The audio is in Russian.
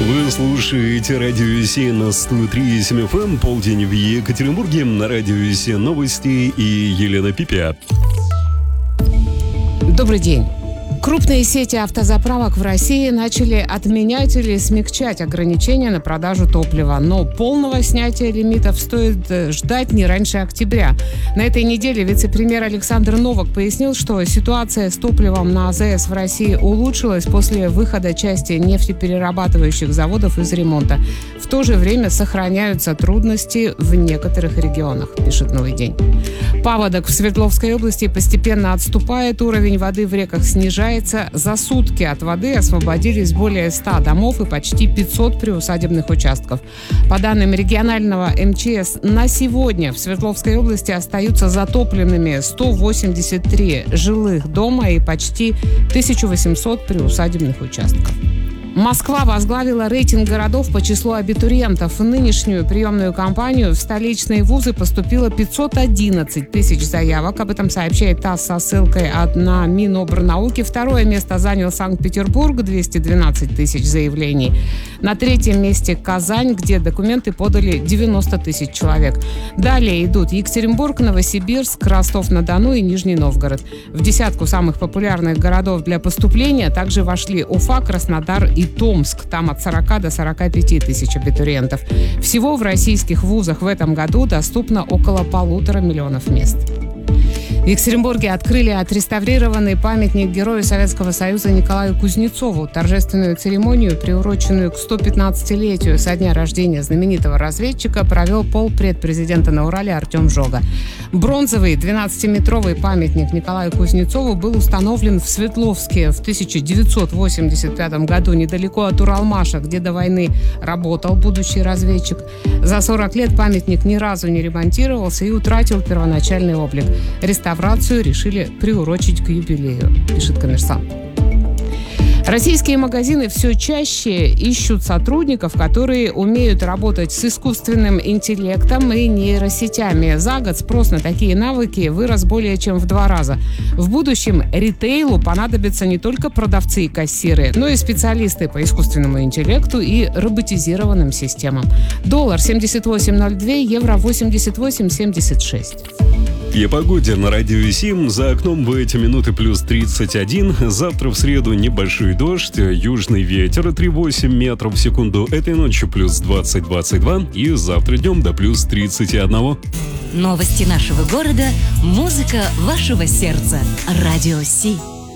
Вы слушаете радио СИ на 103.7 FM, полдень в Екатеринбурге, на радио СИ новости и Елена Пипя. Добрый день. Крупные сети автозаправок в России начали отменять или смягчать ограничения на продажу топлива. Но полного снятия лимитов стоит ждать не раньше октября. На этой неделе вице-премьер Александр Новак пояснил, что ситуация с топливом на АЗС в России улучшилась после выхода части нефтеперерабатывающих заводов из ремонта. В то же время сохраняются трудности в некоторых регионах, пишет «Новый день». Паводок в Свердловской области постепенно отступает, уровень воды в реках снижается. За сутки от воды освободились более 100 домов и почти 500 приусадебных участков. По данным регионального МЧС, на сегодня в Свердловской области остаются затопленными 183 жилых дома и почти 1800 приусадебных участков. Москва возглавила рейтинг городов по числу абитуриентов. В нынешнюю приемную кампанию в столичные вузы поступило 511 тысяч заявок. Об этом сообщает ТАСС со ссылкой на Минобрнауки. Второе место занял Санкт-Петербург, 212 тысяч заявлений. На третьем месте Казань, где документы подали 90 тысяч человек. Далее идут Екатеринбург, Новосибирск, Ростов-на-Дону и Нижний Новгород. В десятку самых популярных городов для поступления также вошли Уфа, Краснодар и Томск. Там от 40 до 45 тысяч абитуриентов. Всего в российских вузах в этом году доступно около 1,5 миллиона мест. В Екатеринбурге открыли отреставрированный памятник герою Советского Союза Николаю Кузнецову. Торжественную церемонию, приуроченную к 115-летию со дня рождения знаменитого разведчика, провел полпред президента на Урале Артем Жога. Бронзовый 12-метровый памятник Николаю Кузнецову был установлен в Свердловске в 1985 году, недалеко от Уралмаша, где до войны работал будущий разведчик. За 40 лет памятник ни разу не ремонтировался и утратил первоначальный облик. Реставрацию решили приурочить к юбилею, пишет «Коммерсант». Российские магазины все чаще ищут сотрудников, которые умеют работать с искусственным интеллектом и нейросетями. За год спрос на такие навыки вырос более чем в 2 раза. В будущем ритейлу понадобятся не только продавцы и кассиры, но и специалисты по искусственному интеллекту и роботизированным системам. Доллар 78.02, евро 88.76. И о погоде на радио СИ. За окном в эти минуты плюс 31. Завтра в среду небольшой дождь, южный ветер 3,8 метров в секунду. Этой ночью плюс 20-22 и завтра днем до плюс 31. Новости нашего города, музыка вашего сердца. Радио СИ.